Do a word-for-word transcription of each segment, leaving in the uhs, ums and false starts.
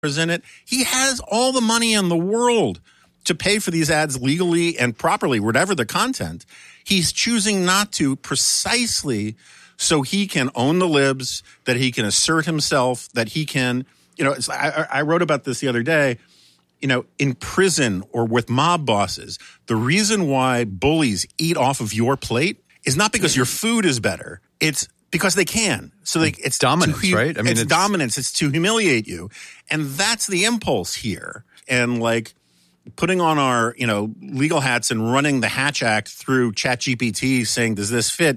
in it. He has all the money in the world to pay for these ads legally and properly, whatever the content. He's choosing not to precisely so he can own the libs, that he can assert himself, that he can, you know, it's, I, I wrote about this the other day, you know, in prison or with mob bosses, the reason why bullies eat off of your plate is not because your food is better. It's because they can. So they, it's dominance, to, right? I mean, it's, it's dominance. It's to humiliate you. And that's the impulse here. And like putting on our, you know, legal hats and running the Hatch Act through ChatGPT saying, does this fit?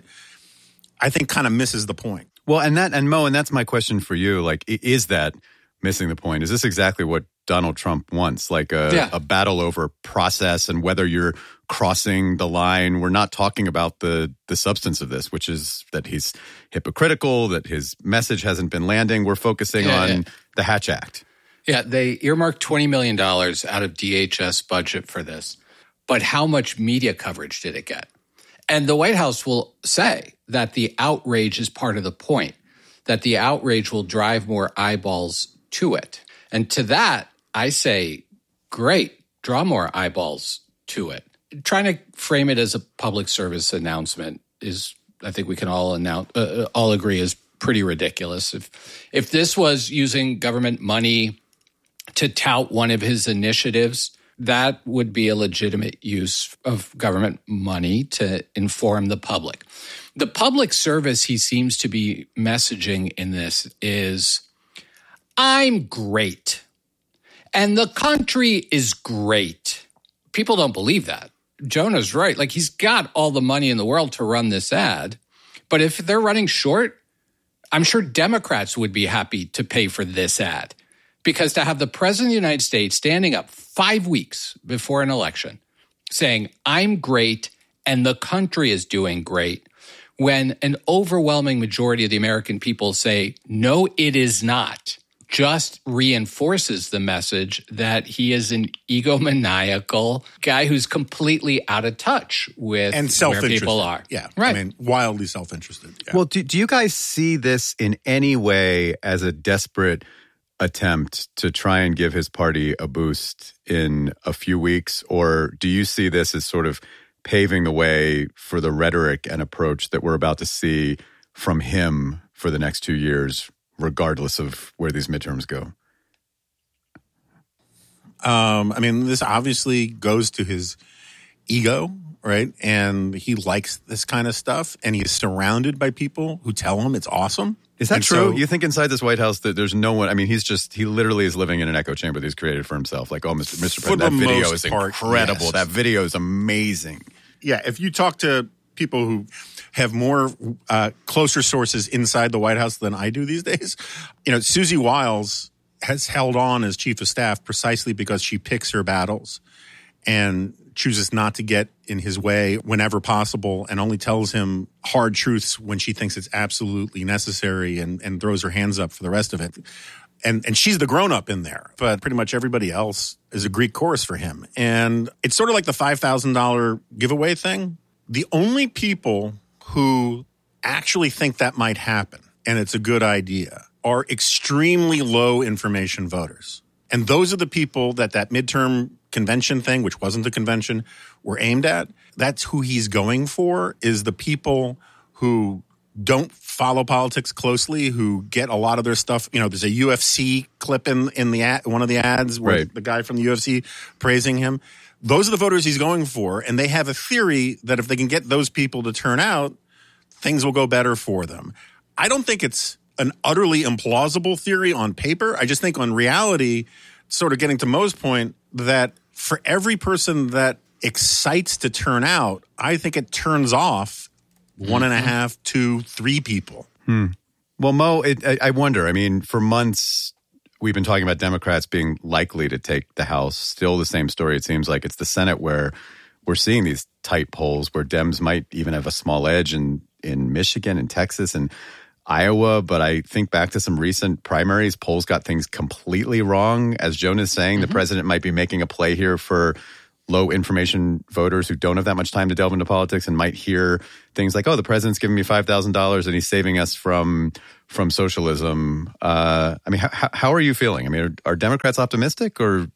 I think kind of misses the point. Well, and that, and Mo, and that's my question for you. Like, is that missing the point? Is this exactly what Donald Trump wants? Like a, yeah. a battle over process and whether you're crossing the line. We're not talking about the the substance of this, which is that he's hypocritical, that his message hasn't been landing. We're focusing yeah, on yeah. the Hatch Act. Yeah, they earmarked twenty million dollars out of D H S budget for this. But how much media coverage did it get? And the White House will say that the outrage is part of the point, that the outrage will drive more eyeballs to it. And to that, I say, great, draw more eyeballs to it. Trying to frame it as a public service announcement is, I think we can all announce, uh, all agree, is pretty ridiculous. If if this was using government money to tout one of his initiatives, that would be a legitimate use of government money to inform the public. The public service he seems to be messaging in this is, I'm great, and the country is great. People don't believe that. Jonah's right. Like, he's got all the money in the world to run this ad. But if they're running short, I'm sure Democrats would be happy to pay for this ad. Because to have the president of the United States standing up five weeks before an election saying, I'm great and the country is doing great, when an overwhelming majority of the American people say, no, it is not, just reinforces the message that he is an egomaniacal guy who's completely out of touch with and where people are. Yeah, right. I mean, wildly self-interested. Yeah. Well, do, do you guys see this in any way as a desperate attempt to try and give his party a boost in a few weeks? Or do you see this as sort of paving the way for the rhetoric and approach that we're about to see from him for the next two years, regardless of where these midterms go? Um, I mean, this obviously goes to his ego, right? And he likes this kind of stuff, and he's surrounded by people who tell him it's awesome. Is that and true? So, you think inside this White House that there's no one? I mean, he's just, he literally is living in an echo chamber that he's created for himself. Like, oh, Mister Mister President, that video is part, incredible. Yes. That video is amazing. Yeah, if you talk to people who have more uh, closer sources inside the White House than I do these days, you know, Susie Wiles has held on as chief of staff precisely because she picks her battles and chooses not to get in his way whenever possible and only tells him hard truths when she thinks it's absolutely necessary and, and throws her hands up for the rest of it. And and she's the grown-up in there, but pretty much everybody else is a Greek chorus for him. And it's sort of like the five thousand dollars giveaway thing. The only people who actually think that might happen, and it's a good idea, are extremely low information voters. And those are the people that that midterm convention thing, which wasn't a convention, were aimed at. That's who he's going for, is the people who don't follow politics closely, who get a lot of their stuff. You know, there's a U F C clip in in the ad, one of the ads where right. the guy from the U F C praising him. Those are the voters he's going for, and they have a theory that if they can get those people to turn out, things will go better for them. I don't think it's an utterly implausible theory on paper. I just think on reality, sort of getting to Mo's point, that for every person that excites to turn out, I think it turns off one and a half, two, three people. Hmm. Well, Mo, it, I, I wonder. I mean, for months, we've been talking about Democrats being likely to take the House. Still the same story, it seems like. It's the Senate where we're seeing these tight polls where Dems might even have a small edge in, in Michigan and Texas and Iowa. But I think back to some recent primaries, polls got things completely wrong. As Jonah's saying, mm-hmm. the president might be making a play here for low information voters who don't have that much time to delve into politics and might hear things like, oh, the president's giving me five thousand dollars and he's saving us from from socialism. Uh, I mean, how, how are you feeling? I mean, are, are Democrats optimistic or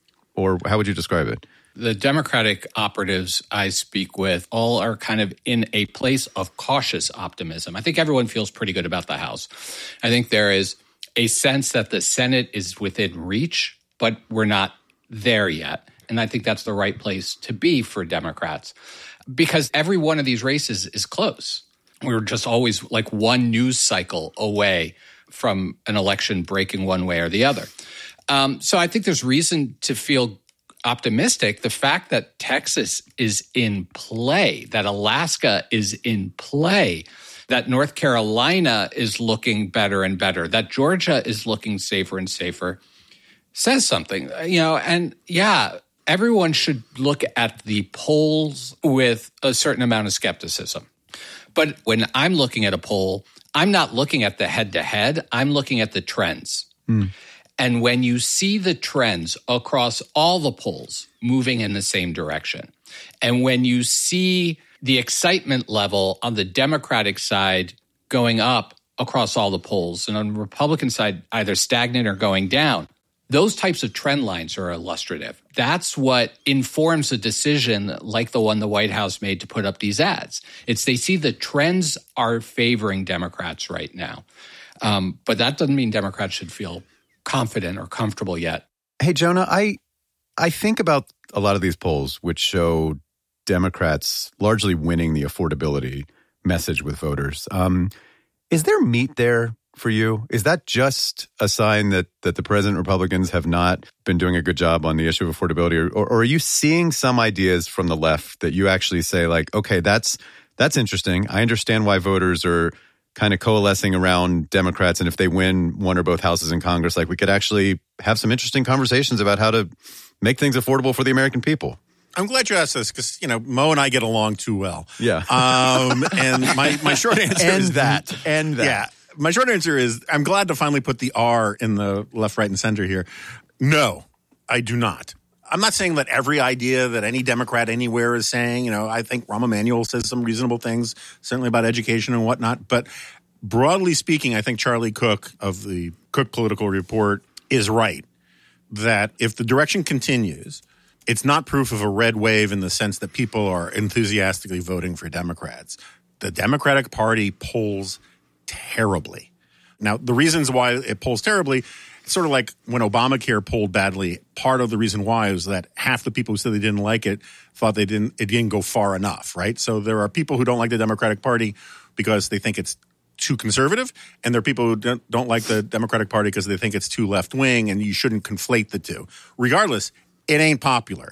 or how would you describe it? The Democratic operatives I speak with all are kind of in a place of cautious optimism. I think everyone feels pretty good about the House. I think there is a sense that the Senate is within reach, but we're not there yet. And I think that's the right place to be for Democrats because every one of these races is close. We're just always like one news cycle away from an election breaking one way or the other. Um, so I think there's reason to feel optimistic. The fact that Texas is in play, that Alaska is in play, that North Carolina is looking better and better, that Georgia is looking safer and safer, says something. You know, and yeah, everyone should look at the polls with a certain amount of skepticism. But when I'm looking at a poll, I'm not looking at the head-to-head. I'm looking at the trends. Mm. And when you see the trends across all the polls moving in the same direction, and when you see the excitement level on the Democratic side going up across all the polls, and on the Republican side either stagnant or going down, those types of trend lines are illustrative. That's what informs a decision like the one the White House made to put up these ads. It's they see the trends are favoring Democrats right now. Um, but that doesn't mean Democrats should feel confident or comfortable yet. Hey, Jonah, I I think about a lot of these polls which show Democrats largely winning the affordability message with voters. Um, is there meat there for you? Is that just a sign that that the president Republicans have not been doing a good job on the issue of affordability? Or, or, or are you seeing some ideas from the left that you actually say like, okay, that's that's interesting. I understand why voters are kind of coalescing around Democrats. And if they win one or both houses in Congress, like we could actually have some interesting conversations about how to make things affordable for the American people. I'm glad you asked this because, you know, Mo and I get along too well. Yeah. Um, and my, my short answer and is that. And that. Yeah. My short answer is I'm glad to finally put the R in the left, right, and center here. No, I do not. I'm not saying that every idea that any Democrat anywhere is saying, you know, I think Rahm Emanuel says some reasonable things, certainly about education and whatnot. But broadly speaking, I think Charlie Cook of the Cook Political Report is right that if the direction continues, it's not proof of a red wave in the sense that people are enthusiastically voting for Democrats. The Democratic Party polls terribly. Now, the reasons why it polls terribly, it's sort of like when Obamacare polled badly. Part of the reason why was that half the people who said they didn't like it thought they didn't it didn't go far enough, right? So there are people who don't like the Democratic Party because they think it's too conservative, and there are people who don't, don't like the Democratic Party because they think it's too left-wing, and you shouldn't conflate the two. Regardless, it ain't popular.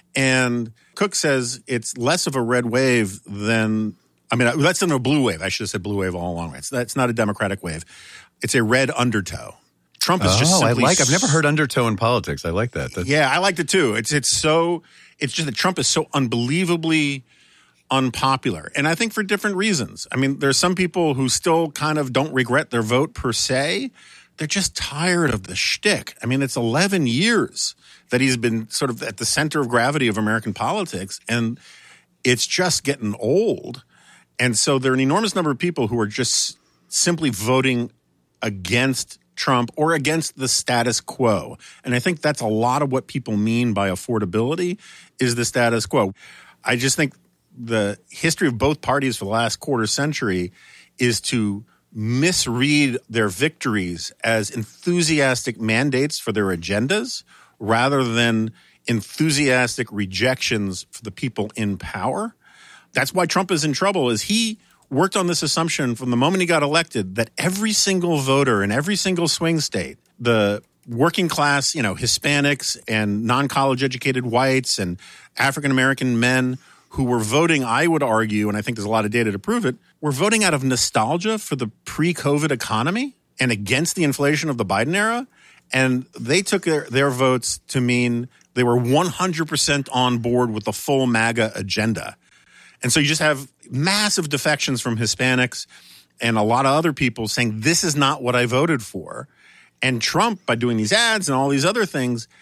And Cook says it's less of a red wave than I mean, that's not a blue wave. I should have said blue wave all along. It's, that's not a Democratic wave. It's a red undertow. Trump is oh, just simply... I like, I've never heard undertow in politics. I like that. That's... Yeah, I liked it too. It's it's so, it's just that Trump is so unbelievably unpopular. And I think for different reasons. I mean, there's some people who still kind of don't regret their vote per se. They're just tired of the shtick. I mean, it's eleven years that he's been sort of at the center of gravity of American politics, and it's just getting old. And so there are an enormous number of people who are just simply voting against Trump or against the status quo. And I think that's a lot of what people mean by affordability is the status quo. I just think the history of both parties for the last quarter century is to misread their victories as enthusiastic mandates for their agendas rather than enthusiastic rejections for the people in power. That's why Trump is in trouble, is he worked on this assumption from the moment he got elected that every single voter in every single swing state, the working class, you know, Hispanics and non-college educated whites and African-American men who were voting, I would argue, and I think there's a lot of data to prove it, were voting out of nostalgia for the pre-COVID economy and against the inflation of the Biden era. And they took their, their votes to mean they were one hundred percent on board with the full MAGA agenda. And so you just have massive defections from Hispanics and a lot of other people saying, this is not what I voted for. And Trump, by doing these ads and all these other things,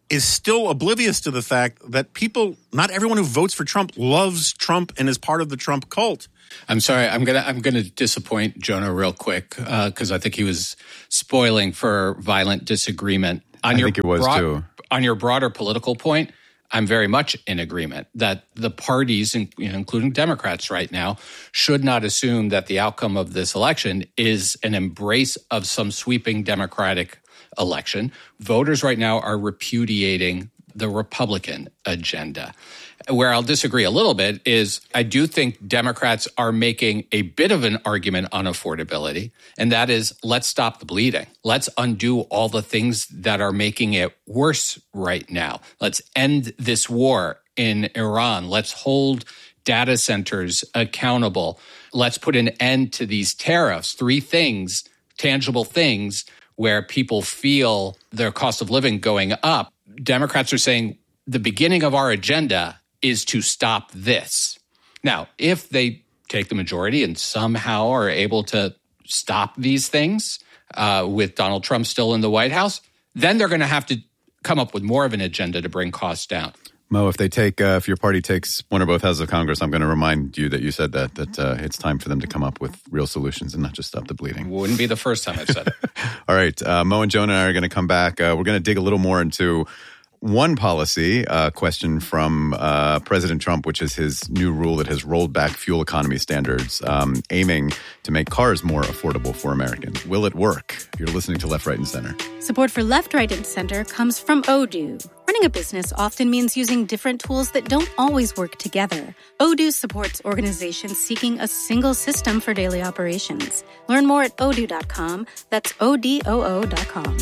is still oblivious to the fact that people, not everyone who votes for Trump loves Trump and is part of the Trump cult. I'm sorry. I'm gonna I'm gonna disappoint Jonah real quick because uh, I think he was spoiling for violent disagreement. On I your think it was broad, too. On your broader political point, I'm very much in agreement that the parties, you know, including Democrats right now, should not assume that the outcome of this election is an embrace of some sweeping Democratic election. Voters right now are repudiating the Republican agenda. Where I'll disagree a little bit is I do think Democrats are making a bit of an argument on affordability, and that is let's stop the bleeding. Let's undo all the things that are making it worse right now. Let's end this war in Iran. Let's hold data centers accountable. Let's put an end to these tariffs. Three things, tangible things, where people feel their cost of living going up. Democrats are saying the beginning of our agenda is to stop this. Now, if they take the majority and somehow are able to stop these things uh, with Donald Trump still in the White House, then they're going to have to come up with more of an agenda to bring costs down. Mo, if they take, uh, if your party takes one or both houses of Congress, I'm going to remind you that you said that, that uh, it's time for them to come up with real solutions and not just stop the bleeding. Wouldn't be the first time I've said it. All right. Uh, Mo and Jonah and I are going to come back. Uh, we're going to dig a little more into one policy uh, question from uh, President Trump, which is his new rule that has rolled back fuel economy standards, um, aiming to make cars more affordable for Americans. Will it work? You're listening to Left, Right, and Center. Support for Left, Right, and Center comes from Odoo. Running a business often means using different tools that don't always work together. Odoo supports organizations seeking a single system for daily operations. Learn more at odoo dot com. That's O D O O dot com.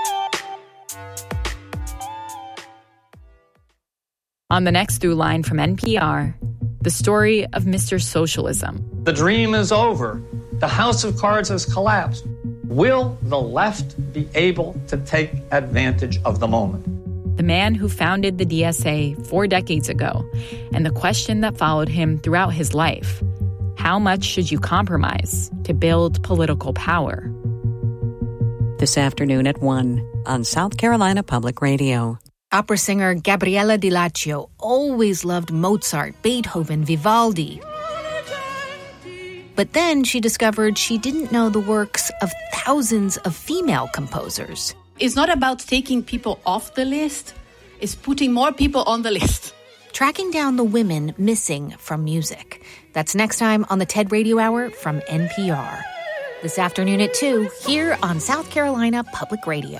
On the next Through Line from N P R, the story of Mister Socialism. The dream is over. The house of cards has collapsed. Will the left be able to take advantage of the moment? The man who founded the D S A four decades ago, and the question that followed him throughout his life. How much should you compromise to build political power? This afternoon at one on South Carolina Public Radio. Opera singer Gabriella Di Laccio always loved Mozart, Beethoven, Vivaldi. But then she discovered she didn't know the works of thousands of female composers. It's not about taking people off the list, it's putting more people on the list. Tracking down the women missing from music. That's next time on the TED Radio Hour from N P R. This afternoon at two, here on South Carolina Public Radio.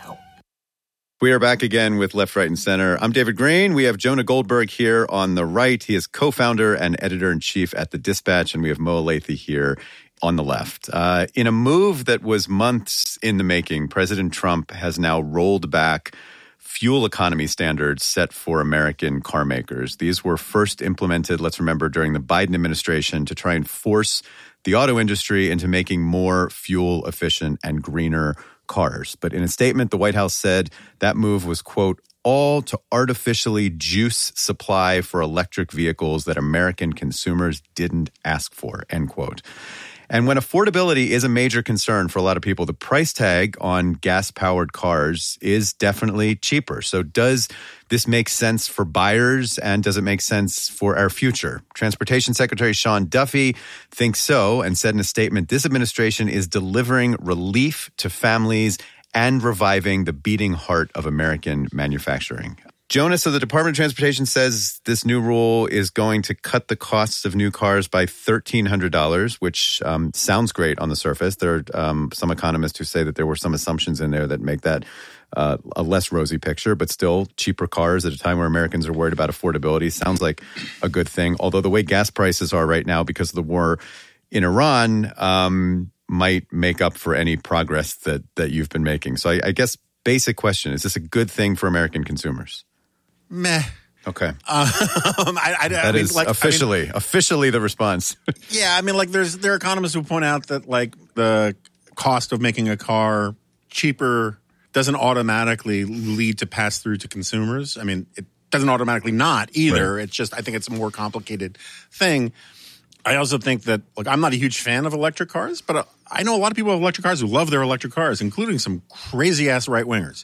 We are back again with Left, Right, and Center. I'm David Greene. We have Jonah Goldberg here on the right. He is co-founder and editor-in-chief at The Dispatch, and we have Mo Elleithee here on the left. Uh, in a move that was months in the making, President Trump has now rolled back fuel economy standards set for American car makers. These were first implemented, let's remember, during the Biden administration to try and force the auto industry into making more fuel-efficient and greener cars. But in a statement, the White House said that move was, quote, all to artificially juice supply for electric vehicles that American consumers didn't ask for, end quote. And when affordability is a major concern for a lot of people, the price tag on gas-powered cars is definitely cheaper. So does this make sense for buyers, and does it make sense for our future? Transportation Secretary Sean Duffy thinks so and said in a statement, this administration is delivering relief to families and reviving the beating heart of American manufacturing. Jonah, so the Department of Transportation says this new rule is going to cut the costs of new cars by thirteen hundred dollars, which um, sounds great on the surface. There are um, some economists who say that there were some assumptions in there that make that uh, a less rosy picture, but still cheaper cars at a time where Americans are worried about affordability sounds like a good thing. Although the way gas prices are right now because of the war in Iran um, might make up for any progress that, that you've been making. So I, I guess basic question, is this a good thing for American consumers? Meh. Okay. Um, I, I, that I mean, is like, officially, I mean, officially the response. Yeah, I mean, like, there's there are economists who point out that, like, the cost of making a car cheaper doesn't automatically lead to pass through to consumers. I mean, it doesn't automatically not either. Right. It's just, I think it's a more complicated thing. I also think that, like, I'm not a huge fan of electric cars, but uh, I know a lot of people with electric cars who love their electric cars, including some crazy-ass right-wingers.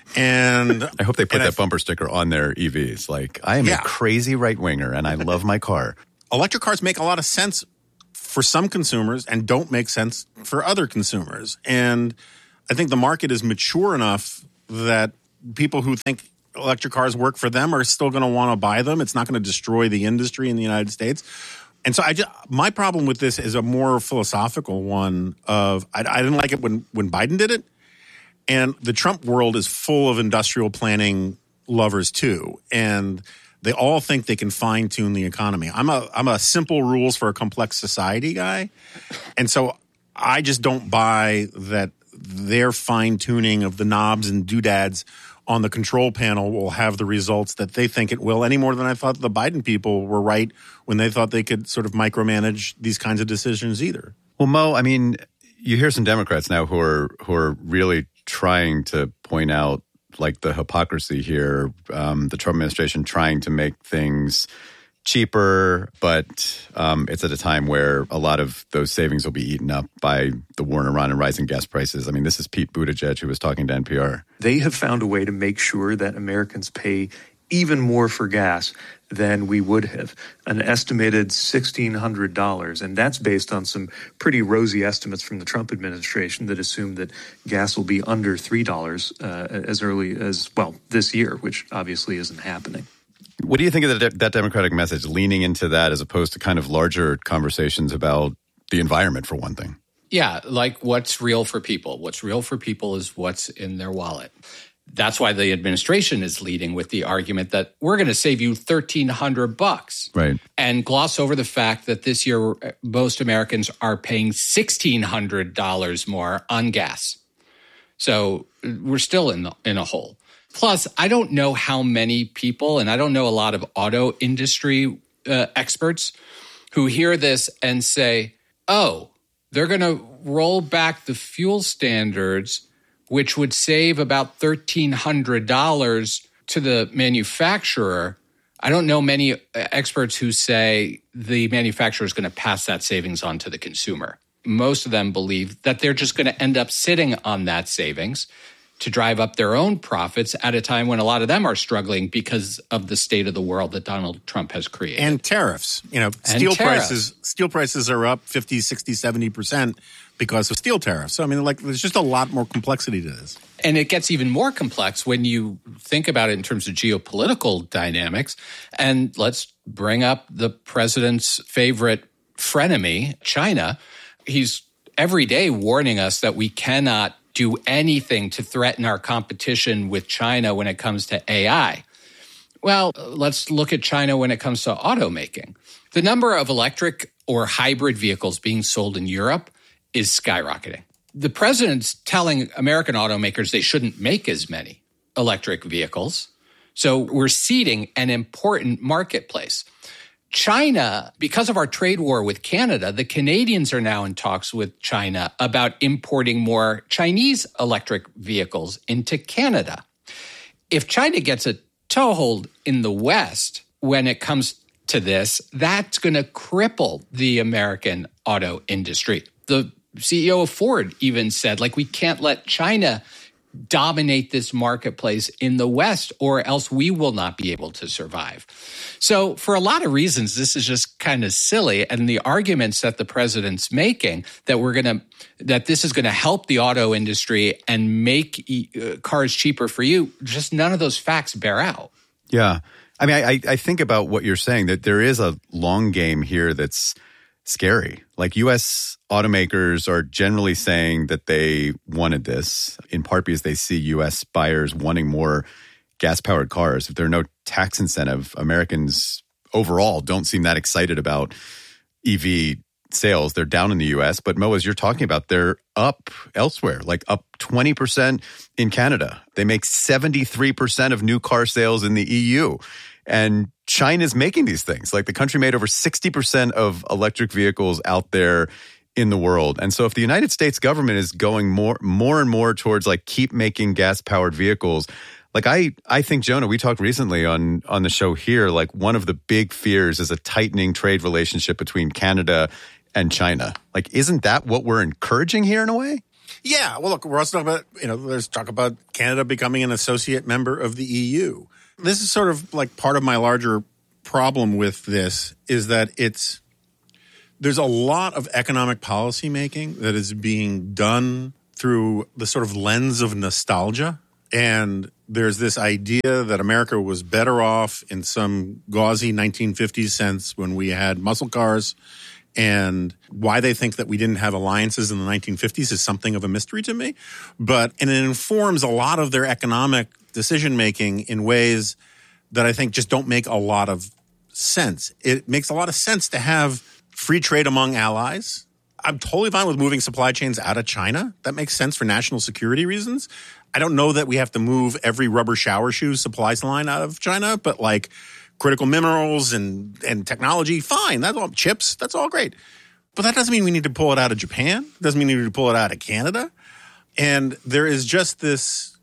And I hope they put that I, bumper sticker on their E Vs. Like, I am yeah. a crazy right-winger, and I love my car. Electric cars make a lot of sense for some consumers and don't make sense for other consumers. And I think the market is mature enough that people who think electric cars work for them are still going to want to buy them. It's not going to destroy the industry in the United States. And so I just, my problem with this is a more philosophical one of, I, I didn't like it when, when Biden did it. And the Trump world is full of industrial planning lovers too. And they all think they can fine tune the economy. I'm a, I'm a simple rules for a complex society guy. And so I just don't buy that their fine tuning of the knobs and doodads on the control panel will have the results that they think it will, any more than I thought the Biden people were right when they thought they could sort of micromanage these kinds of decisions either. Well, Mo, I mean, you hear some Democrats now who are who are really trying to point out like the hypocrisy here, um, the Trump administration trying to make things cheaper, but um, it's at a time where a lot of those savings will be eaten up by the war in Iran and rising gas prices. I mean, this is Pete Buttigieg who was talking to N P R. They have found a way to make sure that Americans pay even more for gas than we would have, an estimated sixteen hundred dollars. And that's based on some pretty rosy estimates from the Trump administration that assume that gas will be under three dollars uh, as early as, well, this year, which obviously isn't happening. What do you think of that, that Democratic message, leaning into that as opposed to kind of larger conversations about the environment, for one thing? Yeah, like what's real for people. What's real for people is what's in their wallet. That's why the administration is leading with the argument that we're going to save you thirteen hundred bucks. Right. And gloss over the fact that this year most Americans are paying sixteen hundred dollars more on gas. So we're still in the, in a hole. Plus, I don't know how many people, and I don't know a lot of auto industry uh, experts who hear this and say, oh, they're going to roll back the fuel standards, which would save about thirteen hundred dollars to the manufacturer. I don't know many experts who say the manufacturer is going to pass that savings on to the consumer. Most of them believe that they're just going to end up sitting on that savings to drive up their own profits at a time when a lot of them are struggling because of the state of the world that Donald Trump has created. And tariffs. You know, steel prices steel prices are up fifty, sixty, seventy percent because of steel tariffs. So, I mean, like, there's just a lot more complexity to this. And it gets even more complex when you think about it in terms of geopolitical dynamics. And let's bring up the president's favorite frenemy, China. He's every day warning us that we cannot do anything to threaten our competition with China when it comes to A I. Well, let's look at China when it comes to automaking. The number of electric or hybrid vehicles being sold in Europe is skyrocketing. The president's telling American automakers they shouldn't make as many electric vehicles. So we're ceding an important marketplace. China, because of our trade war with Canada, the Canadians are now in talks with China about importing more Chinese electric vehicles into Canada. If China gets a toehold in the West when it comes to this, that's going to cripple the American auto industry. The C E O of Ford even said, like, we can't let China dominate this marketplace in the West, or else we will not be able to survive. So for a lot of reasons, this is just kind of silly. And the arguments that the president's making that we're going to, that this is going to help the auto industry and make e- cars cheaper for you, just none of those facts bear out. Yeah. I mean, I, I think about what you're saying, that there is a long game here that's scary. Like, U S automakers are generally saying that they wanted this, in part because they see U S buyers wanting more gas-powered cars. If there are no tax incentive, Americans overall don't seem that excited about E V sales. They're down in the U S, but Mo, as you're talking about, they're up elsewhere, like up twenty percent in Canada. They make seventy-three percent of new car sales in the E U. And China's making these things. Like, the country made over sixty percent of electric vehicles out there in the world. And so if the United States government is going more more and more towards, like, keep making gas-powered vehicles, Like I, I think, Jonah, we talked recently on, on the show here, like one of the big fears is a tightening trade relationship between Canada and China. Like, isn't that what we're encouraging here in a way? Yeah. Well, look, we're also talking about, you know, there's talk about Canada becoming an associate member of the E U. This is sort of like part of my larger problem with this is that it's, there's a lot of economic policy making that is being done through the sort of lens of nostalgia. And there's this idea that America was better off in some gauzy nineteen fifties sense when we had muscle cars. And why they think that we didn't have alliances in the nineteen fifties is something of a mystery to me. But, and it informs a lot of their economic decision-making in ways that I think just don't make a lot of sense. It makes a lot of sense to have free trade among allies. I'm totally fine with moving supply chains out of China. That makes sense for national security reasons. I don't know that we have to move every rubber shower shoe supply line out of China, but like critical minerals and, and technology, fine. That's all chips. That's all great. But that doesn't mean we need to pull it out of Japan. It doesn't mean we need to pull it out of Canada. And there is just this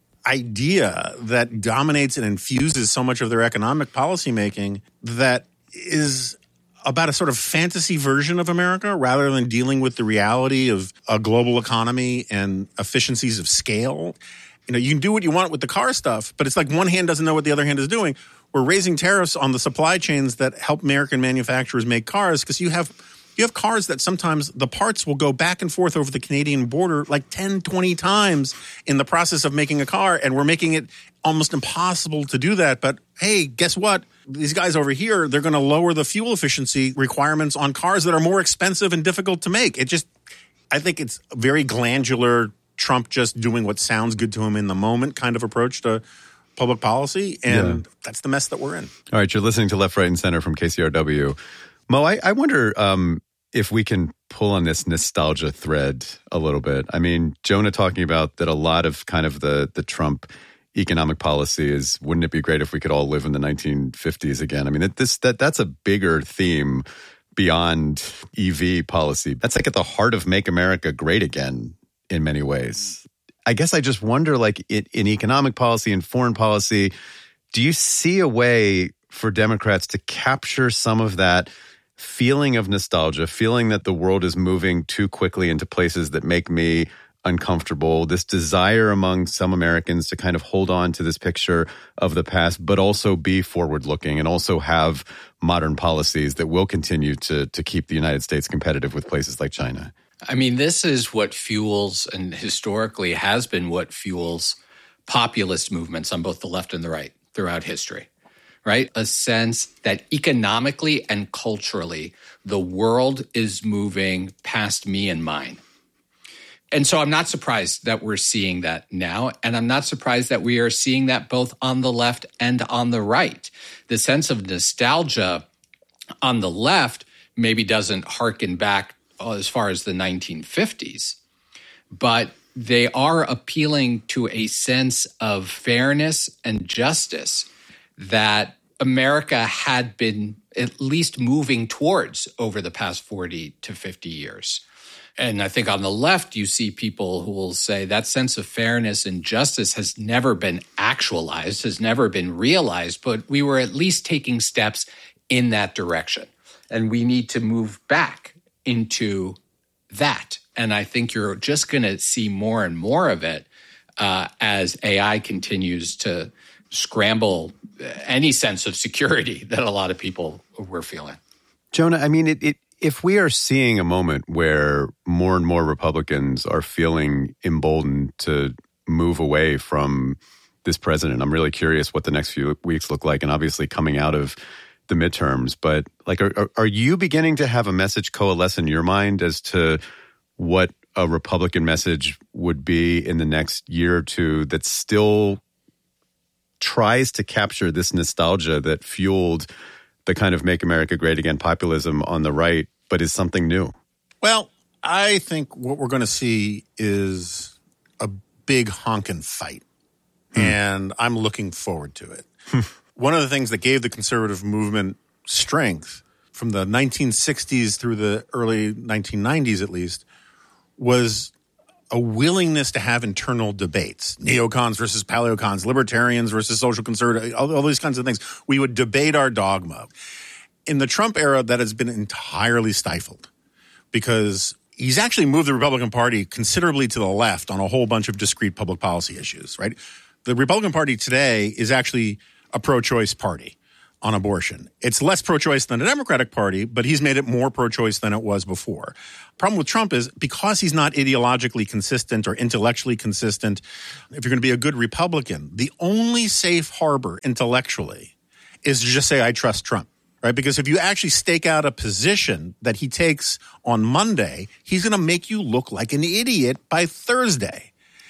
idea that dominates and infuses so much of their economic policymaking that is about a sort of fantasy version of America rather than dealing with the reality of a global economy and efficiencies of scale. You know, you can do what you want with the car stuff, but it's like one hand doesn't know what the other hand is doing. We're raising tariffs on the supply chains that help American manufacturers make cars because you have you have cars that sometimes the parts will go back and forth over the Canadian border like ten, twenty times in the process of making a car, and we're making it almost impossible to do that. But hey, guess what? These guys over here, they're going to lower the fuel efficiency requirements on cars that are more expensive and difficult to make. It just, I think it's a very glandular Trump just doing what sounds good to him in the moment kind of approach to public policy. And yeah. That's the mess that we're in. All right. You're listening to Left, Right, and Center from K C R W. Mo, I, I wonder um, if we can pull on this nostalgia thread a little bit. I mean, Jonah talking about that a lot of kind of the the Trump economic policy is, wouldn't it be great if we could all live in the nineteen fifties again? I mean, that this that that's a bigger theme beyond E V policy. That's like at the heart of Make America Great Again in many ways. I guess I just wonder, like it, in economic policy and foreign policy, do you see a way for Democrats to capture some of that feeling of nostalgia, feeling that the world is moving too quickly into places that make me uncomfortable, this desire among some Americans to kind of hold on to this picture of the past, but also be forward-looking and also have modern policies that will continue to to keep the United States competitive with places like China? I mean, this is what fuels, and historically has been what fuels populist movements on both the left and the right throughout history, right? A sense that economically and culturally, the world is moving past me and mine. And so I'm not surprised that we're seeing that now. And I'm not surprised that we are seeing that both on the left and on the right. The sense of nostalgia on the left maybe doesn't harken back as far as the nineteen fifties, but they are appealing to a sense of fairness and justice that America had been at least moving towards over the past forty to fifty years. And I think on the left, you see people who will say that sense of fairness and justice has never been actualized, has never been realized, but we were at least taking steps in that direction. And we need to move back into that. And I think you're just going to see more and more of it uh, as A I continues to scramble any sense of security that a lot of people were feeling. Jonah, I mean, it, it if we are seeing a moment where more and more Republicans are feeling emboldened to move away from this president, I'm really curious what the next few weeks look like, and obviously coming out of the midterms. But like, are, are you beginning to have a message coalesce in your mind as to what a Republican message would be in the next year or two that still tries to capture this nostalgia that fueled the kind of Make America Great Again populism on the right, but is something new? Well, I think what we're going to see is a big honkin' fight, hmm. and I'm looking forward to it. One of the things that gave the conservative movement strength from the nineteen sixties through the early nineteen nineties, at least, was a willingness to have internal debates, neocons versus paleocons, libertarians versus social conservatives, all, all these kinds of things. We would debate our dogma. In the Trump era, that has been entirely stifled because he's actually moved the Republican Party considerably to the left on a whole bunch of discrete public policy issues, right? The Republican Party today is actually a pro-choice party on abortion. It's less pro-choice than the Democratic Party, but he's made it more pro-choice than it was before. Problem with Trump is because he's not ideologically consistent or intellectually consistent, if you're going to be a good Republican, the only safe harbor intellectually is to just say, I trust Trump, right? Because if you actually stake out a position that he takes on Monday, he's going to make you look like an idiot by Thursday.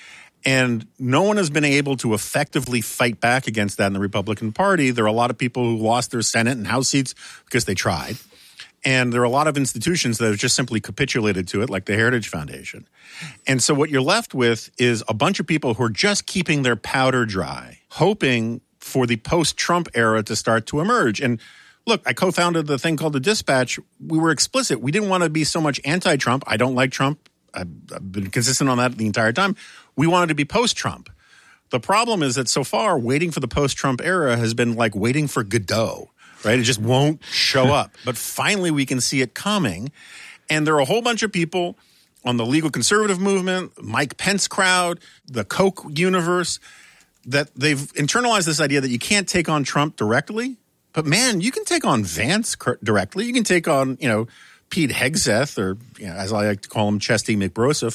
And no one has been able to effectively fight back against that in the Republican Party. There are a lot of people who lost their Senate and House seats because they tried. And there are a lot of institutions that have just simply capitulated to it, like the Heritage Foundation. And so what you're left with is a bunch of people who are just keeping their powder dry, hoping for the post-Trump era to start to emerge. And look, I co-founded the thing called The Dispatch. We were explicit. We didn't want to be so much anti-Trump. I don't like Trump. I've, I've been consistent on that the entire time. We wanted to be post-Trump. The problem is that so far, waiting for the post-Trump era has been like waiting for Godot, right? It just won't show up. But finally, we can see it coming. And there are a whole bunch of people on the legal conservative movement, Mike Pence crowd, the Koch universe, that they've internalized this idea that you can't take on Trump directly. But man, you can take on Vance directly. You can take on, you know, Pete Hegseth, or you know, as I like to call him, Chesty McBroseph.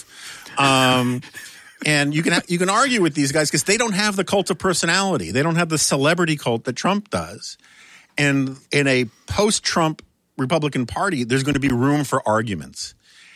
Um, and you can ha- you can argue with these guys because they don't have the cult of personality. They don't have the celebrity cult that Trump does. And in a post-Trump Republican Party, there's going to be room for arguments.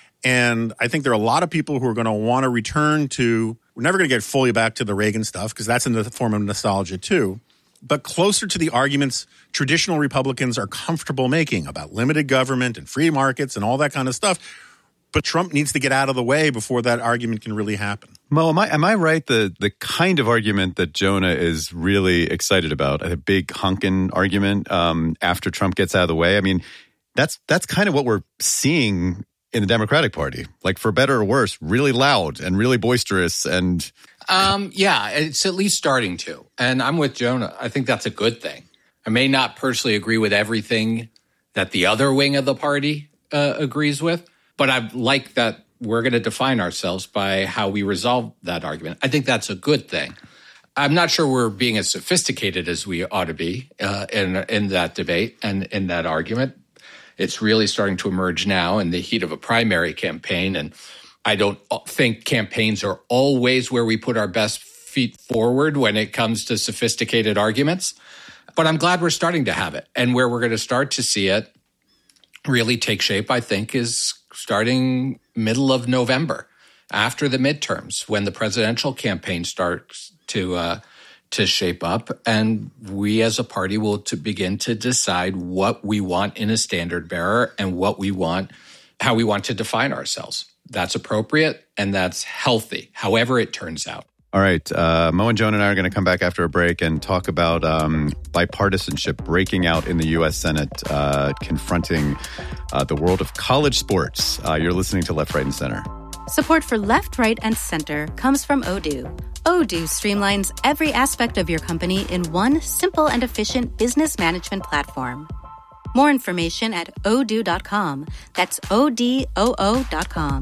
And I think there are a lot of people who are going to want to return to – we're never going to get fully back to the Reagan stuff because that's in the form of nostalgia too. But closer to the arguments traditional Republicans are comfortable making about limited government and free markets and all that kind of stuff. But Trump needs to get out of the way before that argument can really happen. Mo, am I am I right? The the kind of argument that Jonah is really excited about, a big honkin' argument um, after Trump gets out of the way. I mean, that's that's kind of what we're seeing in the Democratic Party, like for better or worse, really loud and really boisterous and. Um, yeah, it's at least starting to. And I'm with Jonah. I think that's a good thing. I may not personally agree with everything that the other wing of the party uh, agrees with, but I like that we're going to define ourselves by how we resolve that argument. I think that's a good thing. I'm not sure we're being as sophisticated as we ought to be uh, in, in that debate and in that argument. It's really starting to emerge now in the heat of a primary campaign, and I don't think campaigns are always where we put our best feet forward when it comes to sophisticated arguments. But I'm glad we're starting to have it. And where we're going to start to see it really take shape, I think, is starting middle of November, after the midterms, when the presidential campaign starts to uh, to shape up. And we as a party will to begin to decide what we want in a standard bearer and what we want, how we want to define ourselves. That's appropriate and that's healthy, however it turns out. All right. Uh, Mo and Joan and I are going to come back after a break and talk about um, bipartisanship breaking out in the U S Senate, uh, confronting uh, the world of college sports. Uh, you're listening to Left, Right, and Center. Support for Left, Right, and Center comes from Odoo. Odoo streamlines every aspect of your company in one simple and efficient business management platform. More information at odoo dot com. That's O D O O dot com.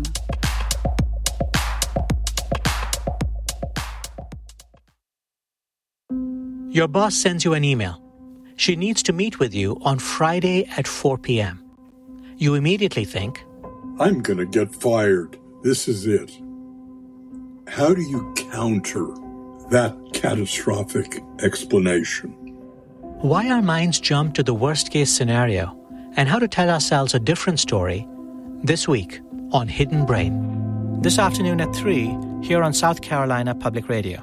Your boss sends you an email. She needs to meet with you on Friday at four p.m. You immediately think, I'm going to get fired. This is it. How do you counter that catastrophic explanation? why our minds jump to the worst-case scenario and how to tell ourselves a different story this week on Hidden Brain. This afternoon at three, here on South Carolina Public Radio.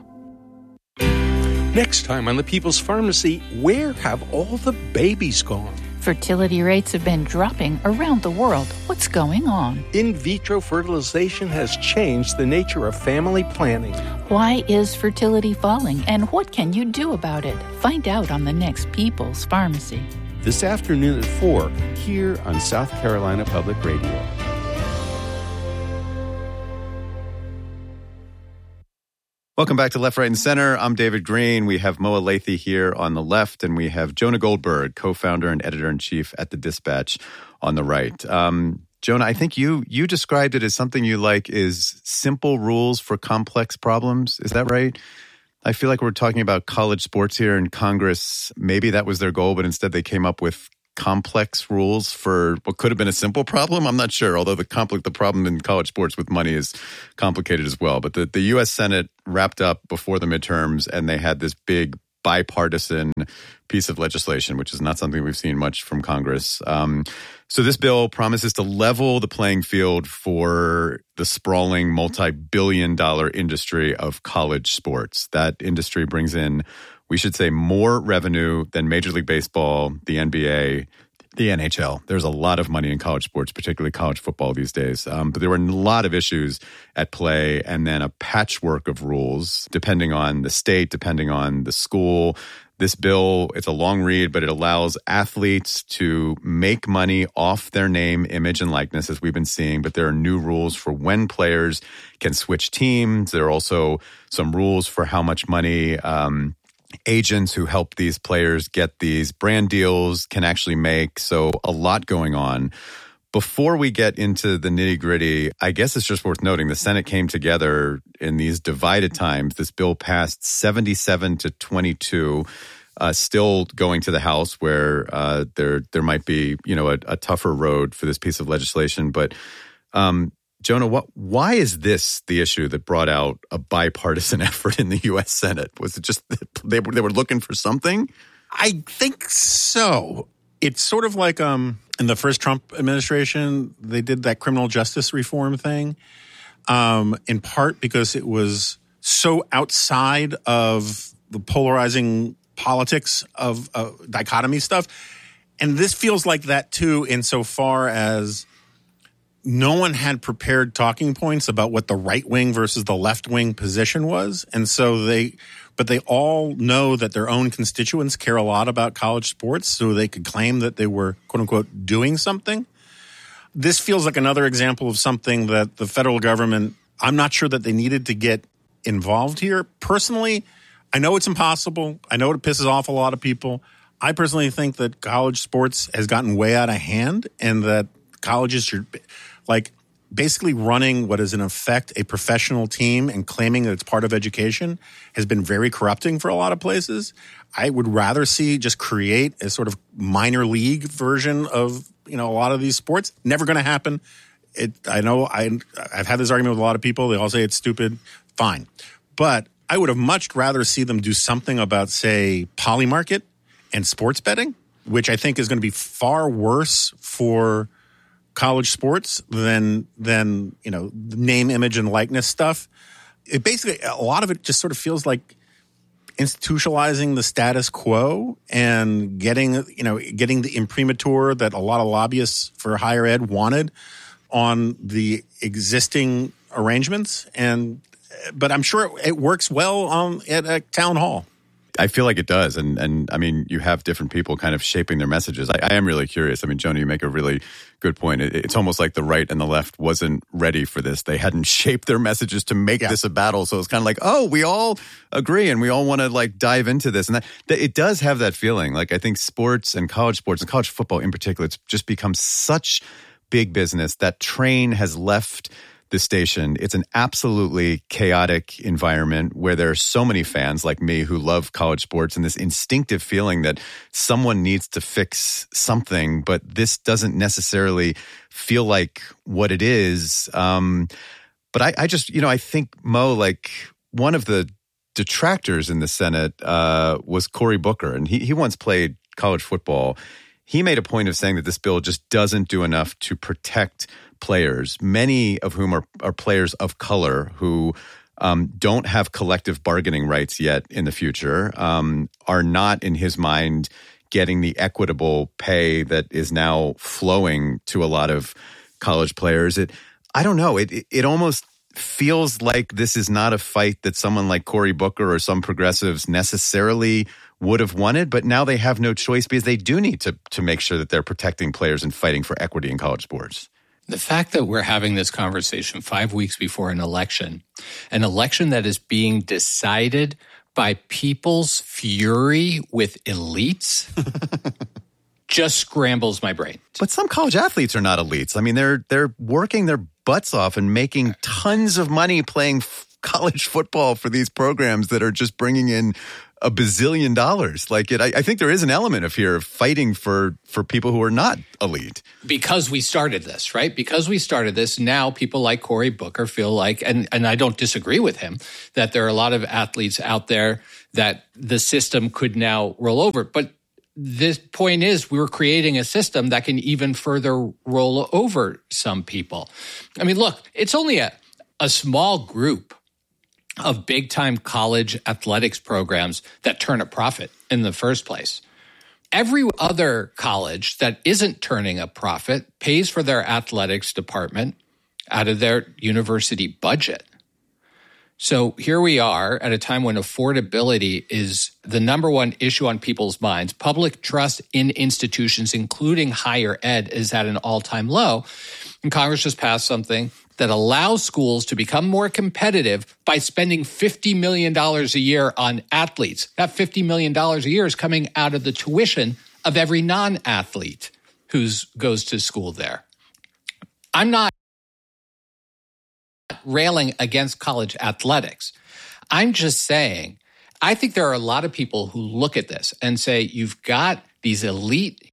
Next time on The People's Pharmacy, where have all the babies gone? Fertility rates have been dropping around the world. What's going on? In vitro fertilization has changed the nature of family planning. Why is fertility falling, and what can you do about it? Find out on the next People's Pharmacy. This afternoon at four, here on South Carolina Public Radio. Welcome back to Left, Right, and Center. I'm David Green. We have Moa Lathy here on the left, and we have Jonah Goldberg, co-founder and editor-in-chief at The Dispatch, on the right. Um, Jonah, I think you you described it as something you like is simple rules for complex problems. Is that right? I feel like we're talking about college sports here in Congress. Maybe that was their goal, but instead they came up with complex rules for what could have been a simple problem. I'm not sure, although the compl- the problem in college sports with money is complicated as well. But the, the U S Senate wrapped up before the midterms, and they had this big bipartisan piece of legislation, which is not something we've seen much from Congress. Um, so this bill promises to level the playing field for the sprawling multi-billion dollar industry of college sports. That industry brings in, we should say, more revenue than Major League Baseball, the N B A, the N H L. There's a lot of money in college sports, particularly college football these days. Um, but there were a lot of issues at play, and then a patchwork of rules depending on the state, depending on the school. This bill, it's a long read, but it allows athletes to make money off their name, image, and likeness, as we've been seeing. But there are new rules for when players can switch teams. There are also some rules for how much money um, agents who help these players get these brand deals can actually make. So a lot going on. Before we get into the nitty gritty, I guess it's just worth noting the Senate came together in these divided times. This bill passed seventy-seven to twenty-two, uh, still going to the House where uh, there there might be, you know, a, a tougher road for this piece of legislation. But um, Jonah, what, why is this the issue that brought out a bipartisan effort in the U S Senate? Was it just that they were, they were looking for something? I think so. It's sort of like um, in the first Trump administration, they did that criminal justice reform thing, um, in part because it was so outside of the polarizing politics of uh, dichotomy stuff. And this feels like that, too, insofar as no one had prepared talking points about what the right wing versus the left wing position was. And so they, but they all know that their own constituents care a lot about college sports, so they could claim that they were, quote unquote, doing something. This feels like another example of something that the federal government, I'm not sure that they needed to get involved here. Personally, I know it's impossible. I know it pisses off a lot of people. I personally think that college sports has gotten way out of hand, and that colleges should, like, basically running what is in effect a professional team and claiming that it's part of education has been very corrupting for a lot of places. I would rather see just create a sort of minor league version of, you know, a lot of these sports. Never going to happen. It, I know I, I've had this argument with a lot of people. They all say it's stupid. Fine. But I would have much rather see them do something about, say, Polymarket and sports betting, which I think is going to be far worse for college sports than, than, you know, name, image, and likeness stuff. It basically, a lot of it just sort of feels like institutionalizing the status quo and getting, you know, getting the imprimatur that a lot of lobbyists for higher ed wanted on the existing arrangements. And, but I'm sure it works well on, at a town hall. I feel like it does. And, and I mean, you have different people kind of shaping their messages. I, I am really curious. I mean, Jonah, you make a really good point. It, it's almost like the right and the left wasn't ready for this. They hadn't shaped their messages to make yeah. this a battle. So it's kind of like, oh, we all agree and we all want to like dive into this. And that, that it does have that feeling. Like, I think sports and college sports and college football in particular, it's just become such big business. That train has left the station. It's an absolutely chaotic environment where there are so many fans like me who love college sports, and this instinctive feeling that someone needs to fix something, but this doesn't necessarily feel like what it is. Um, but I, I just, you know, I think, Mo, like one of the detractors in the Senate uh, was Cory Booker, and he, he once played college football. He made a point of saying that this bill just doesn't do enough to protect players, many of whom are, are players of color who um, don't have collective bargaining rights yet in the future, um, are not, in his mind, getting the equitable pay that is now flowing to a lot of college players. It, I don't know. It, it, it almost feels like this is not a fight that someone like Cory Booker or some progressives necessarily would have wanted, but now they have no choice because they do need to to make sure that they're protecting players and fighting for equity in college sports. The fact that we're having this conversation five weeks before an election, an election that is being decided by people's fury with elites, just scrambles my brain. But some college athletes are not elites. I mean, they're they're working their butts off and making tons of money playing f- college football for these programs that are just bringing in a bazillion dollars. Like it, I, I think there is an element of here of fighting for for people who are not elite. Because we started this, right? Because we started this, now people like Cory Booker feel like, and, and I don't disagree with him, that there are a lot of athletes out there that the system could now roll over. But the point is, we're creating a system that can even further roll over some people. I mean, look, it's only a, a small group of big-time college athletics programs that turn a profit in the first place. Every other college that isn't turning a profit pays for their athletics department out of their university budget. So here we are at a time when affordability is the number one issue on people's minds. Public trust in institutions, including higher ed, is at an all-time low. And Congress just passed something that allows schools to become more competitive by spending fifty million dollars a year on athletes. That fifty million dollars a year is coming out of the tuition of every non-athlete who goes to school there. I'm not railing against college athletics. I'm just saying, I think there are a lot of people who look at this and say, you've got these elite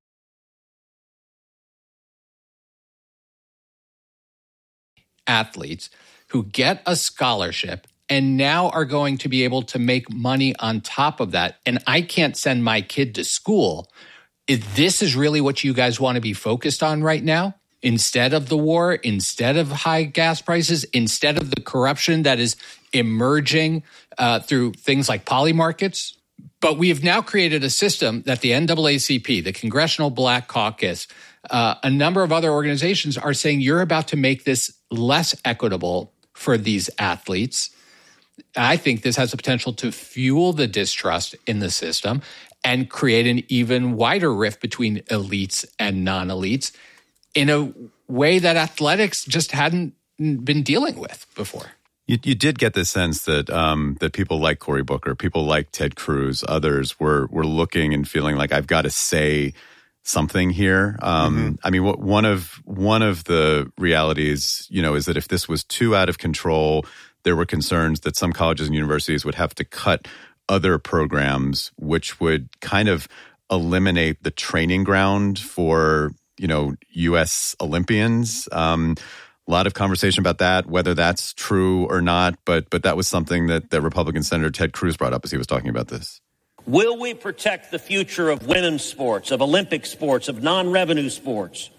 athletes who get a scholarship and now are going to be able to make money on top of that. And I can't send my kid to school. If this is really what you guys want to be focused on right now, instead of the war, instead of high gas prices, instead of the corruption that is emerging uh, through things like poly markets. But we have now created a system that the N double A C P, the Congressional Black Caucus, uh, a number of other organizations are saying you're about to make this less equitable for these athletes. I think this has the potential to fuel the distrust in the system and create an even wider rift between elites and non-elites in a way that athletics just hadn't been dealing with before. You, you did get the sense that um, that people like Cory Booker, people like Ted Cruz, others were were looking and feeling like I've got to say something here. Um, mm-hmm. I mean, what, one of one of the realities, you know, is that if this was too out of control, there were concerns that some colleges and universities would have to cut other programs, which would kind of eliminate the training ground for, you know, U S Olympians. Um, a lot of conversation about that, whether that's true or not, but but that was something that, that Republican Senator Ted Cruz brought up as he was talking about this. Will we protect the future of women's sports, of Olympic sports, of non-revenue sports,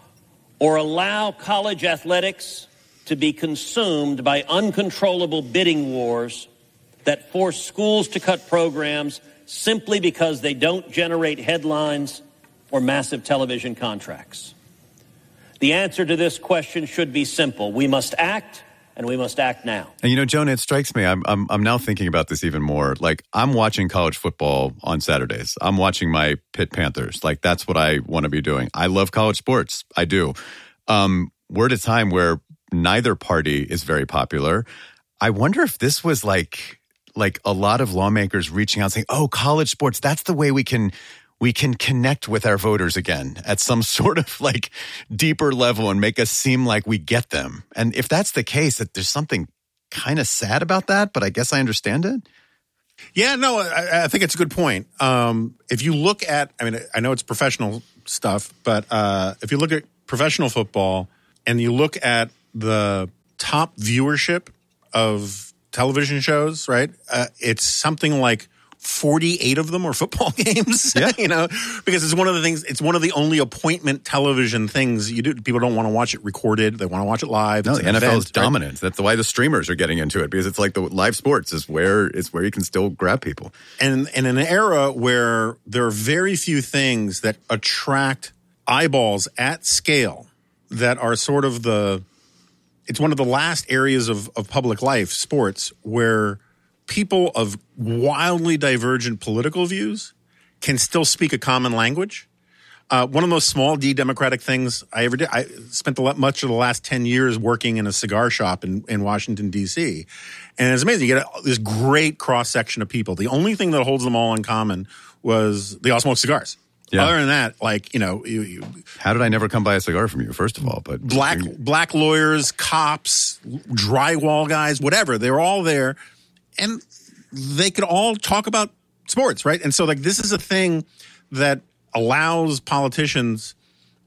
or allow college athletics to be consumed by uncontrollable bidding wars that force schools to cut programs simply because they don't generate headlines or massive television contracts? The answer to this question should be simple. We must act, and we must act now. And you know, Jonah, it strikes me, I'm, I'm I'm now thinking about this even more. Like, I'm watching college football on Saturdays. I'm watching my Pitt Panthers. Like, that's what I want to be doing. I love college sports. I do. Um, we're at a time where neither party is very popular. I wonder if this was like like a lot of lawmakers reaching out saying, oh, college sports, that's the way we can we can connect with our voters again at some sort of like deeper level and make us seem like we get them. And if that's the case, that there's something kind of sad about that, but I guess I understand it. Yeah, no, I, I think it's a good point. Um, if you look at, I mean, I know it's professional stuff, but uh, if you look at professional football and you look at the top viewership of television shows, right? Uh, it's something like forty-eight of them are football games, yeah. you know, because it's one of the things, it's one of the only appointment television things you do. People don't want to watch it recorded. They want to watch it live. No, it's the N F L event, is dominant. Right? That's why the streamers are getting into it, because it's like the live sports is where it's where you can still grab people. And, and in an era where there are very few things that attract eyeballs at scale that are sort of the, it's one of the last areas of, of public life, sports, where people of wildly divergent political views can still speak a common language. Uh, one of the most small D democratic things I ever did. I spent a lot, much of the last ten years working in a cigar shop in, in Washington, D C. And it's amazing. You get a, this great cross-section of people. The only thing that holds them all in common was they all smoke cigars. Yeah. Other than that, like, you know. You, you, How did I never come buy a cigar from you, first of all? But Black black lawyers, cops, drywall guys, whatever. They're all there. And they could all talk about sports, right? And so, like, this is a thing that allows politicians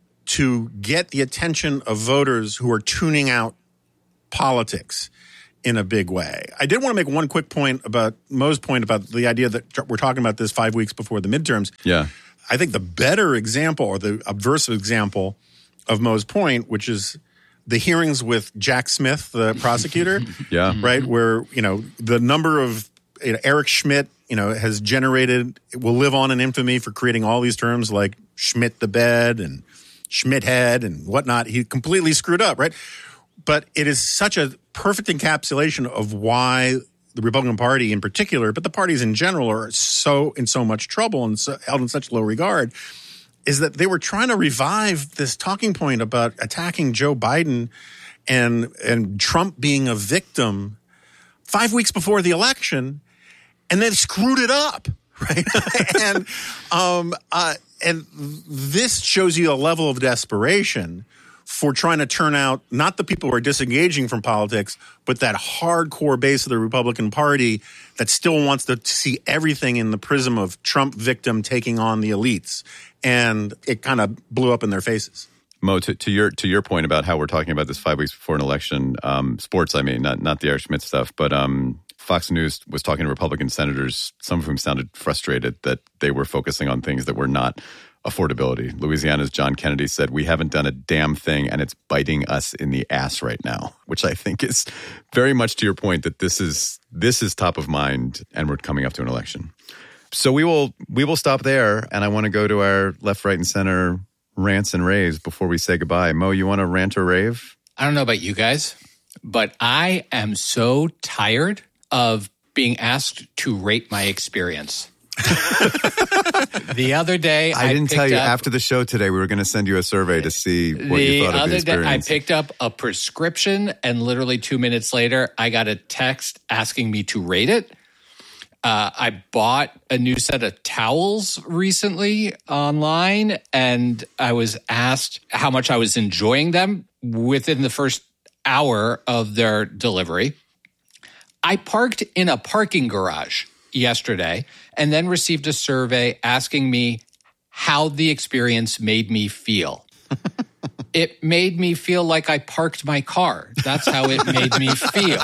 to get the attention of voters who are tuning out politics in a big way. I did want to make one quick point about Mo's point about the idea that we're talking about this five weeks before the midterms. Yeah. I think the better example or the obverse example of Mo's point, which is the hearings with Jack Smith, the prosecutor, yeah, right, where, you know, the number of you know, Eric Schmidt, you know, has generated, will live on in infamy for creating all these terms like Schmidt the bed and Schmidt head and whatnot. He completely screwed up, right? But it is such a perfect encapsulation of why the Republican Party in particular, but the parties in general, are so in so much trouble and so, held in such low regard, is that they were trying to revive this talking point about attacking Joe Biden and and Trump being a victim five weeks before the election, and then screwed it up, right? and um, uh, and this shows you a level of desperation for trying to turn out not the people who are disengaging from politics, but that hardcore base of the Republican Party that still wants to see everything in the prism of Trump victim taking on the elites. And it kind of blew up in their faces. Mo, to, to your to your point about how we're talking about this five weeks before an election, um, sports, I mean, not not the Eric Schmidt stuff, but um, Fox News was talking to Republican senators, some of whom sounded frustrated that they were focusing on things that were not affordability. Louisiana's John Kennedy said, "We haven't done a damn thing, and it's biting us in the ass right now," which I think is very much to your point that this is this is top of mind, and we're coming up to an election. So we will we will stop there, and I want to go to our left, right, and center rants and raves before we say goodbye. Mo, you want to rant or rave? I don't know about you guys, but I am so tired of being asked to rate my experience. The other day, I, I didn't tell you up, after the show today we were going to send you a survey to see what you thought of the experience. The other day, I picked up a prescription, and literally two minutes later, I got a text asking me to rate it. Uh, I bought a new set of towels recently online, and I was asked how much I was enjoying them within the first hour of their delivery. I parked in a parking garage yesterday and then received a survey asking me how the experience made me feel. It made me feel like I parked my car. That's how it made me feel.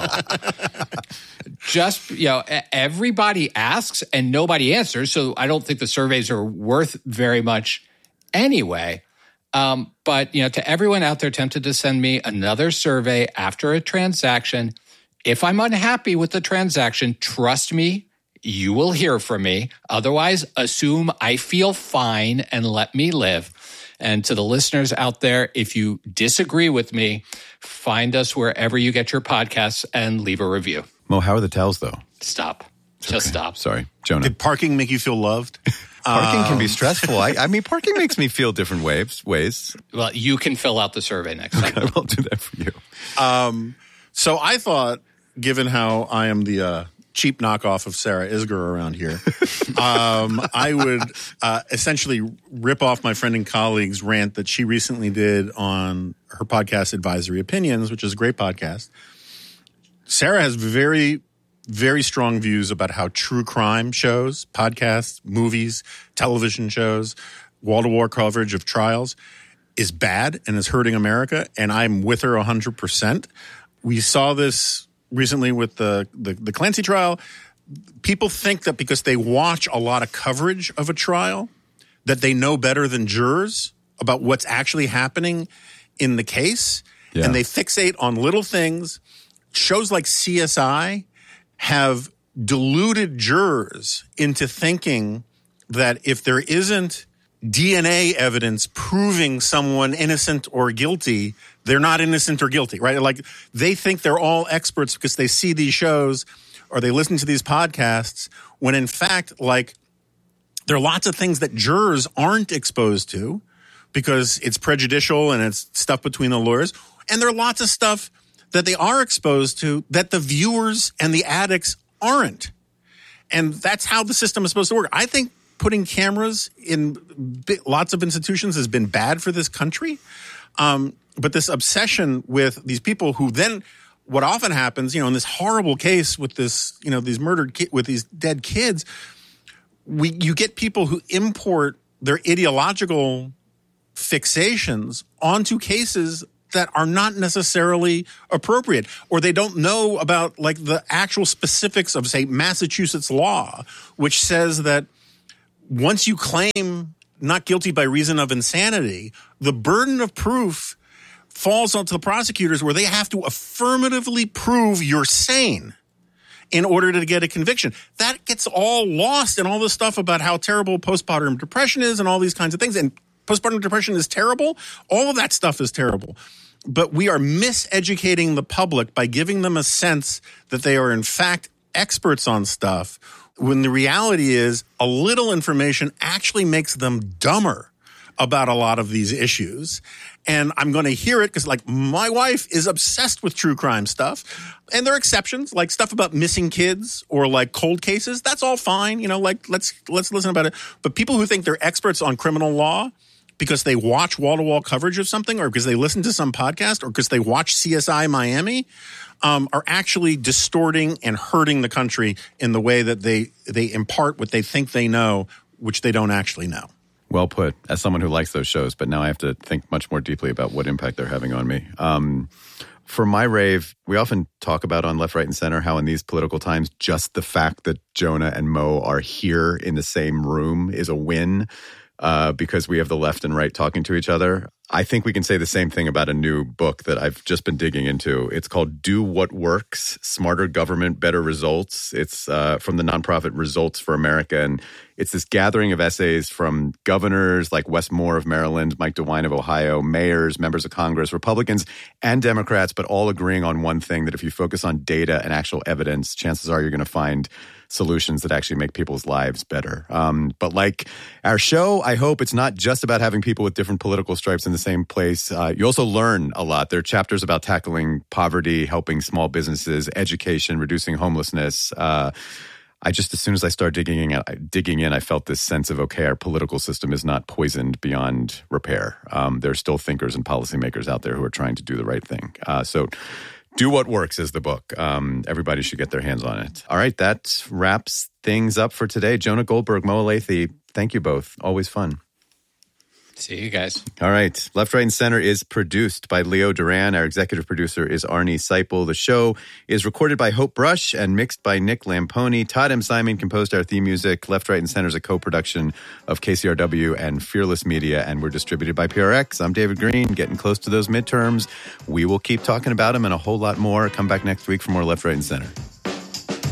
Just, you know, everybody asks and nobody answers, so I don't think the surveys are worth very much anyway. Um, but, you know, to everyone out there tempted to send me another survey after a transaction, if I'm unhappy with the transaction, trust me, you will hear from me. Otherwise, assume I feel fine and let me live. And to the listeners out there, if you disagree with me, find us wherever you get your podcasts and leave a review. Mo, how are the towels, though? Stop. Just okay. Stop. Sorry. Jonah. Did parking make you feel loved? Parking um, can be stressful. I, I mean, parking makes me feel different ways. ways. Well, you can fill out the survey next okay, time. I'll do that for you. Um, so I thought, given how I am the uh, cheap knockoff of Sarah Isgur around here, um, I would uh, essentially rip off my friend and colleague's rant that she recently did on her podcast, Advisory Opinions, which is a great podcast. Sarah has very, very strong views about how true crime shows, podcasts, movies, television shows, wall-to-wall coverage of trials is bad and is hurting America, and I'm with her one hundred percent. We saw this recently with the, the, the Clancy trial. People think that because they watch a lot of coverage of a trial that they know better than jurors about what's actually happening in the case, yeah. and they fixate on little things. Shows like C S I have deluded jurors into thinking that if there isn't D N A evidence proving someone innocent or guilty, they're not innocent or guilty, right? Like they think they're all experts because they see these shows or they listen to these podcasts, when in fact, like There are lots of things that jurors aren't exposed to because it's prejudicial and it's stuff between the lawyers. And there are lots of stuff that they are exposed to that the viewers and the addicts aren't. And that's how the system is supposed to work. I think putting cameras in lots of institutions has been bad for this country. Um, but this obsession with these people who then, what often happens, you know, in this horrible case with this, you know, these murdered ki- with these dead kids, we you get people who import their ideological fixations onto cases that are not necessarily appropriate, or they don't know about like the actual specifics of, say, Massachusetts law, which says that once you claim not guilty by reason of insanity, the burden of proof falls onto the prosecutors where they have to affirmatively prove you're sane in order to get a conviction. That gets all lost in all this stuff about how terrible postpartum depression is and all these kinds of things. And postpartum depression is terrible. All of that stuff is terrible. But we are miseducating the public by giving them a sense that they are, in fact, experts on stuff, when the reality is a little information actually makes them dumber about a lot of these issues. And I'm going to hear it because, like, my wife is obsessed with true crime stuff. And there are exceptions, like stuff about missing kids or like cold cases. That's all fine. You know, like, let's let's listen about it. But people who think they're experts on criminal law because they watch wall-to-wall coverage of something, or because they listen to some podcast, or because they watch C S I Miami, um, are actually distorting and hurting the country in the way that they they impart what they think they know, which they don't actually know. Well put. As someone who likes those shows, but now I have to think much more deeply about what impact they're having on me. Um, for my rave, we often talk about on Left, Right, and Center how in these political times, just the fact that Jonah and Mo are here in the same room is a win. Uh, because we have the left and right talking to each other. I think we can say the same thing about a new book that I've just been digging into. It's called Do What Works, Smarter Government, Better Results. It's uh, from the nonprofit Results for America. And it's this gathering of essays from governors like Wes Moore of Maryland, Mike DeWine of Ohio, mayors, members of Congress, Republicans, and Democrats, but all agreeing on one thing, that if you focus on data and actual evidence, chances are you're going to find solutions that actually make people's lives better. Um, but like our show, I hope it's not just about having people with different political stripes in the same place. Uh, you also learn a lot. There are chapters about tackling poverty, helping small businesses, education, reducing homelessness. Uh, I just, as soon as I started digging in, digging in, I felt this sense of, okay, our political system is not poisoned beyond repair. Um, there are still thinkers and policymakers out there who are trying to do the right thing. Uh, so Do What Works is the book. Um, everybody should get their hands on it. All right, that wraps things up for today. Jonah Goldberg, Mo Elleithee, thank you both. Always fun. See you guys. All right. Left, Right, and Center is produced by Leo Duran. Our executive producer is Arnie Seipel. The show is recorded by Hope Brush and mixed by Nick Lamponi. Todd M. Simon composed our theme music. Left, Right, and Center is a co-production of K C R W and Fearless Media, and we're distributed by P R X. I'm David Green, getting close to those midterms. We will keep talking about them and a whole lot more. Come back next week for more Left, Right, and Center.